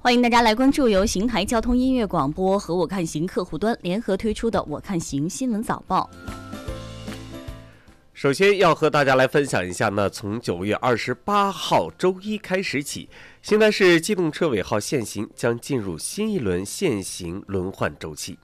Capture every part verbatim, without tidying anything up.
欢迎大家来关注由邢台交通音乐广播和我看行客户端联合推出的我看行新闻早报。 首先要和大家来分享一下呢，从九月二十八号周一开始起，邢台市机动车尾号限行将进入新一轮限行轮换周期。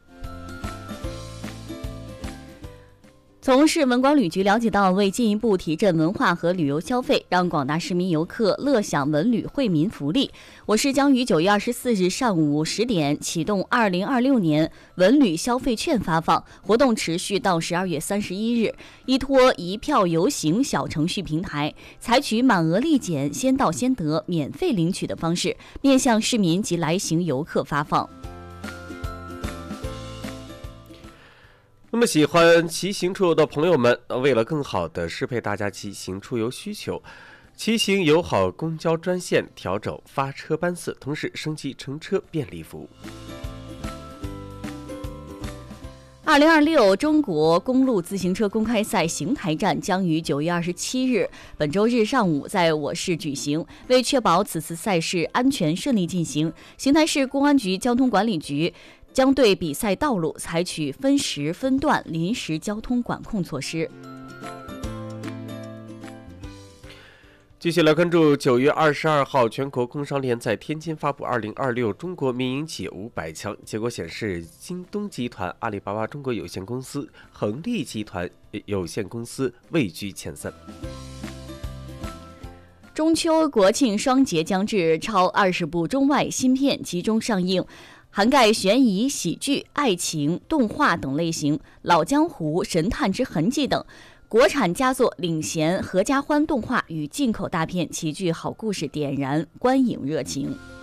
从市文管旅局了解到，为进一步提振文化和旅游消费，让广大市民游客乐享文旅惠民福利，我市将于九月二十四日上午十点启动二零二六年文旅消费券发放活动，持续到十二月三十一日。依托一票游行小程序平台，采取满额立减、先到先得、免费领取的方式，面向市民及来行游客发放。 那么喜欢骑行出游的朋友们，为了更好地适配大家骑行出游需求，骑行友好公交专线调整发车班次，同时升级乘车便利服务。 二零二六中国公路自行车公开赛邢台站将于九月二十七日本周日上午在我市举行。为确保此次赛事安全顺利进行，邢台市公安局交通管理局将对比赛道路采取分时分段临时交通管控措施。 继续来关注九月二十二号，全国工商联在天津发布二零二六中国民营企业五百强，结果显示，京东集团、阿里巴巴中国有限公司、恒力集团有限公司位居前三。 中秋国庆双节将至，超二十部中外新片集中上映，涵盖悬疑、喜剧、爱情、动画等类型，《老江湖》、《神探之痕迹》等国产佳作领衔合家欢动画与进口大片齐聚好故事，点燃观影热情。